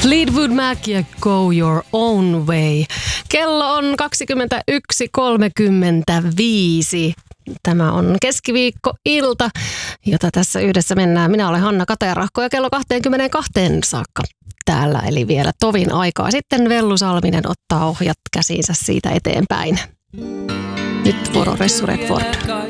Fleetwood Mac ja Go Your Own Way. Kello on 21.35. Tämä on keskiviikkoilta, jota tässä yhdessä mennään. Minä olen Hanna Katajärahko ja kello 22 saakka täällä, eli vielä tovin aikaa. Sitten Vellu Salminen ottaa ohjat käsiinsä siitä eteenpäin. Nyt vuoro Ressu Redford.